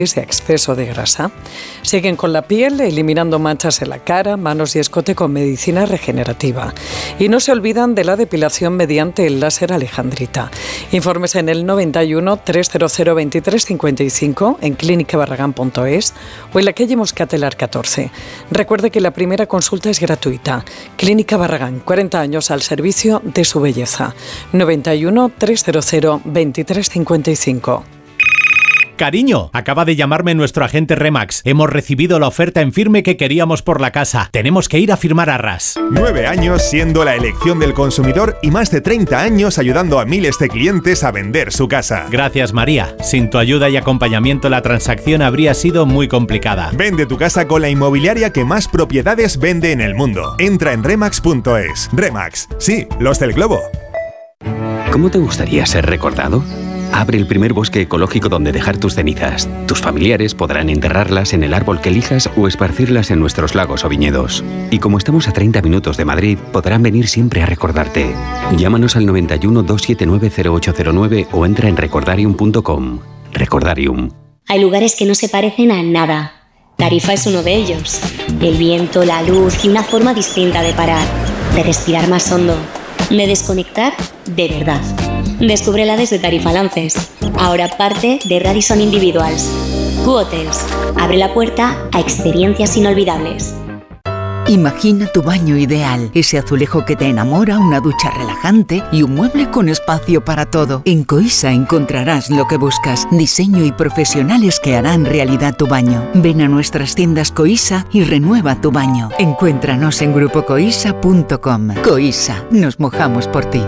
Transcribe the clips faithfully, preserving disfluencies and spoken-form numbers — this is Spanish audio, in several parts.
ese exceso de grasa. Siguen con la piel, eliminando manchas en la cara, manos y escote con medicina regenerativa. Y no se olvidan de la depilación mediante el láser Alejandrita. Informes en el noventa y uno, trescientos veintitrés, cincuenta y cinco, en clínica barragán punto es o en la calle Moscatelar catorce. Recuerde que la primera consulta es gratuita. Clínica Barragán, cuarenta años al servicio de su belleza. noventa y uno, trescientos veintitrés, cincuenta y cinco. Cariño, acaba de llamarme nuestro agente Remax. Hemos recibido la oferta en firme que queríamos por la casa. Tenemos que ir a firmar arras. Nueve años siendo la elección del consumidor y más de treinta años ayudando a miles de clientes a vender su casa. Gracias, María. Sin tu ayuda y acompañamiento la transacción habría sido muy complicada. Vende tu casa con la inmobiliaria que más propiedades vende en el mundo. Entra en remax punto es. Remax, sí, los del globo. ¿Cómo te gustaría ser recordado? Abre el primer bosque ecológico donde dejar tus cenizas. Tus familiares podrán enterrarlas en el árbol que elijas o esparcirlas en nuestros lagos o viñedos. Y como estamos a treinta minutos de Madrid, podrán venir siempre a recordarte. Llámanos al noventa y uno, doscientos setenta y nueve, cero ocho cero nueve o entra en recordarium punto com. Recordarium. Hay lugares que no se parecen a nada. Tarifa es uno de ellos. El viento, la luz y una forma distinta de parar, de respirar más hondo, de desconectar de verdad. Descúbrela desde Tarifa Lances, ahora parte de Radisson Individuals. Q-Hotels, abre la puerta a experiencias inolvidables. Imagina tu baño ideal, ese azulejo que te enamora, una ducha relajante y un mueble con espacio para todo. En Coisa encontrarás lo que buscas, diseño y profesionales que harán realidad tu baño. Ven a nuestras tiendas Coisa y renueva tu baño. Encuéntranos en grupo coisa punto com. Coisa, nos mojamos por ti.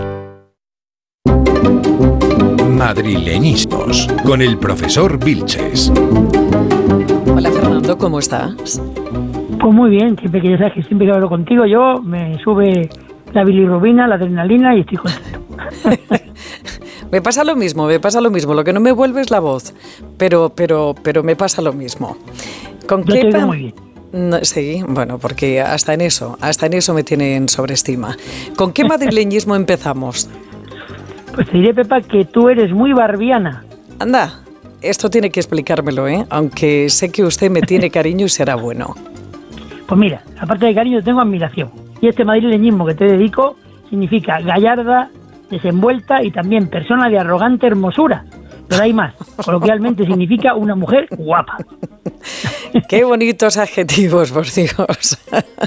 Madrileñismos, con el profesor Vilches. Hola Fernando, ¿cómo estás? Pues muy bien, siempre que ya sabes que siempre que hablo contigo yo me sube la bilirrubina, la adrenalina y estoy contento. Me pasa lo mismo, me pasa lo mismo, lo que no me vuelve es la voz, pero, pero, pero me pasa lo mismo. ¿Con yo qué te pa- oigo muy bien. No, sí, bueno, porque hasta en eso, hasta en eso me tienen sobreestima. ¿Con qué madrileñismo empezamos? Pues te diré, Pepa, que tú eres muy barbiana. Anda, esto tiene que explicármelo, ¿eh? Aunque sé que usted me tiene cariño y será bueno. Pues mira, aparte de cariño tengo admiración. Y este madrileñismo que te dedico significa gallarda, desenvuelta y también persona de arrogante hermosura. Pero hay más, coloquialmente significa una mujer guapa. Qué bonitos adjetivos, por Dios.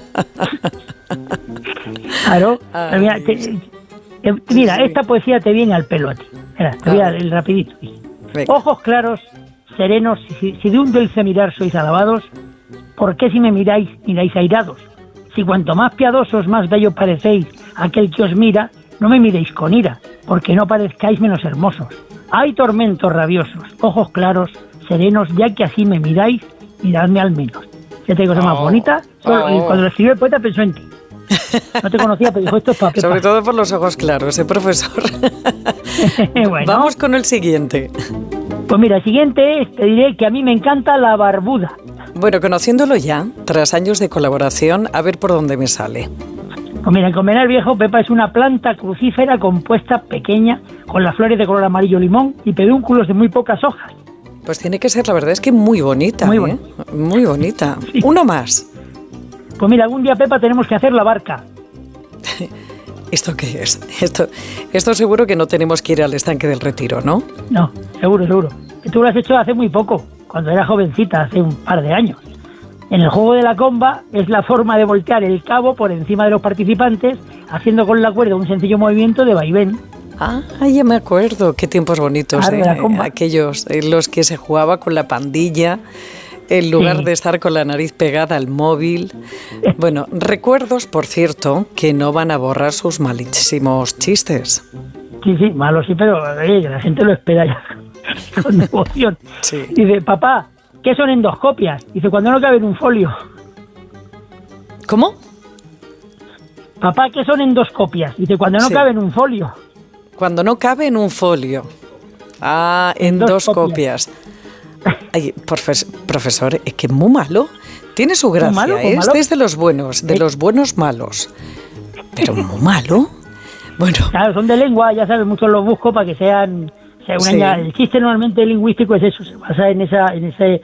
Claro, pero mira, te, te, mira, esta poesía te viene al pelo a ti. Mira, te voy a dar el rapidito. Venga. Ojos claros, serenos, si, si de un dulce mirar sois alabados, ¿por qué si me miráis, miráis airados? Si cuanto más piadosos, más bello parecéis, aquel que os mira, no me miréis con ira, porque no parezcáis menos hermosos. Hay tormentos rabiosos, ojos claros, serenos, ya que así me miráis, miradme al menos. Ya te digo, cosa más bonita. Solo, oh. Cuando lo escribió el poeta pensó en ti. No te conocía, pero dijo, esto es para Pepa. Sobre todo por los ojos claros, ¿eh, profesor? Bueno. Vamos con el siguiente. Pues mira, el siguiente es, te diré que a mí me encanta la barbuda. Bueno, conociéndolo ya, tras años de colaboración, a ver por dónde me sale. Pues mira, el Comenar Viejo, Pepa, es una planta crucífera compuesta pequeña, con las flores de color amarillo limón y pedúnculos de muy pocas hojas. Pues tiene que ser, la verdad es que muy bonita, Muy ¿eh? bonita. Muy bonita. Sí. Uno más. Pues mira, algún día, Pepa, tenemos que hacer la barca. ¿Esto qué es? Esto, esto seguro que no tenemos que ir al estanque del Retiro, ¿no? No, seguro, seguro. Que tú lo has hecho hace muy poco, cuando era jovencita, hace un par de años. En el juego de la comba es la forma de voltear el cabo por encima de los participantes, haciendo con la cuerda un sencillo movimiento de vaivén. Ah, ya me acuerdo. Qué tiempos bonitos, Claro, ¿eh? la comba. Aquellos en los que se jugaba con la pandilla, en lugar Sí. de estar con la nariz pegada al móvil. Bueno, recuerdos, por cierto, que no van a borrar sus malísimos chistes. Sí, sí, malo sí, pero eh, la gente lo espera ya con devoción. Sí. Dice, papá, ¿qué son endoscopias? Dice, cuando no cabe en un folio. ¿Cómo? Papá, ¿qué son endoscopias? Dice, cuando no Sí. cabe en un folio. Cuando no cabe en un folio. Ah, en dos copias. Ay, profes- profesor, es que es muy malo. Tiene su gracia, malo, pues ¿eh? malo. Este es de los buenos, de Eh. los buenos malos. Pero muy malo. Bueno, Claro, son de lengua, ya sabes, muchos los busco para que sean... sea una Sí. ya- el chiste normalmente lingüístico es eso, se basa en esa en ese